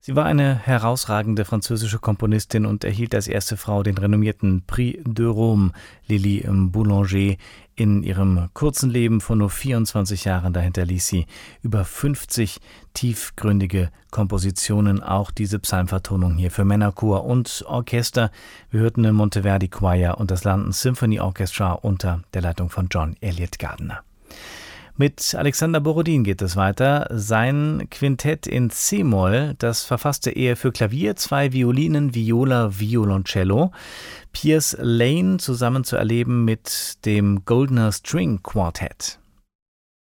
Sie war eine herausragende französische Komponistin und erhielt als erste Frau den renommierten Prix de Rome, Lili Boulanger. In ihrem kurzen Leben von nur 24 Jahren, dahinter ließ sie über 50 tiefgründige Kompositionen, auch diese Psalmvertonung hier für Männerchor und Orchester. Wir hörten den Monteverdi Choir und das London Symphony Orchestra unter der Leitung von John Eliot Gardiner. Mit Alexander Borodin geht es weiter. Sein Quintett in C-Moll, das verfasste er für Klavier, 2 Violinen, Viola, Violoncello. Piers Lane zusammen zu erleben mit dem Goldner String Quartet.